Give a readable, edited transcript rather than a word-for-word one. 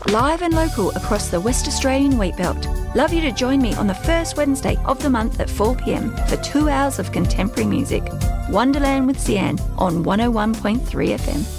live and local across the West Australian wheatbelt. Love you to join me on the first Wednesday of the month at 4 p.m. for 2 hours of contemporary music. Wonderland with Sian on 101.3 FM.